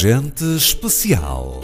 Gente especial.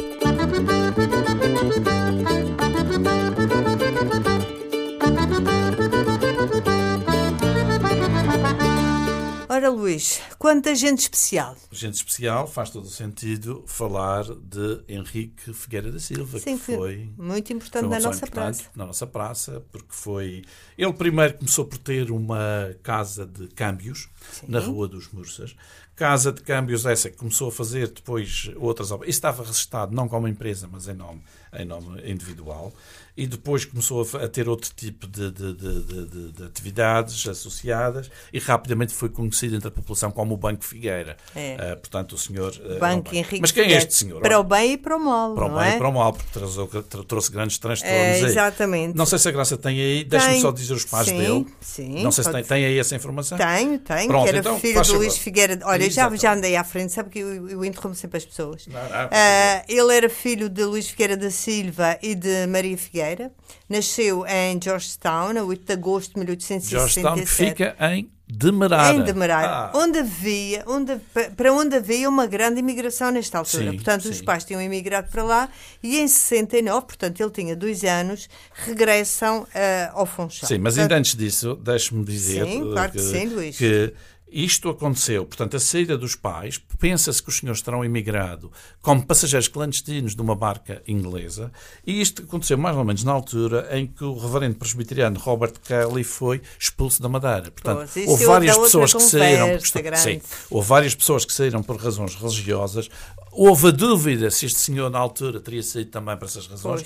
Ora, Luís, quanta gente especial. Gente especial, faz todo o sentido falar de Henrique Figueira da Silva, Sim, que foi muito importante uma na pessoa nossa importante praça. na nossa praça, porque foi... Ele primeiro começou por ter uma casa de câmbios na Rua dos Mursas. Casa de câmbios essa que começou a fazer depois outras obras. Isso estava registado não como empresa, mas em nome individual. E depois começou a ter outro tipo de atividades associadas e rapidamente foi conhecido entre a população como o Banco Figueira. Portanto, o senhor... Banco Henrique Mas quem Figueira, é este senhor? Para o bem e para o mal, Para o não bem é? e para o mal, porque trouxe grandes transtornos aí. Exatamente. Não sei se a Graça tem aí, deixa-me só dizer os pais dele. Sim, Não sei se tem aí essa informação. Tenho, Pronto, que era então, filho faz do favor. Luís Figueira. Olha, eu já Exatamente. andei à frente, sabe que eu interrompo sempre as pessoas. Não, Ele era filho de Luís Figueira da Silva e de Maria Figueira. Nasceu em Georgetown, a 8 de agosto de 1867. Georgetown, que fica em Demerara. Em Demerara, para onde havia uma grande imigração nesta altura. Sim, portanto, sim. os pais tinham emigrado para lá e em 69, portanto, ele tinha 2 anos, regressam ao Funchal. Sim, mas portanto, ainda antes disso, deixe-me dizer Sim, claro que sim, Luís. que isto aconteceu, portanto, a saída dos pais, pensa-se que os senhores terão emigrado como passageiros clandestinos de uma barca inglesa, e isto aconteceu mais ou menos na altura em que o reverendo presbiteriano Robert Kelly foi expulso da Madeira. Portanto, Pois, houve isso é várias outra pessoas que saíram, conversa grande. sim, houve várias pessoas que saíram por razões religiosas. Houve a dúvida se este senhor, na altura, teria saído também por essas razões.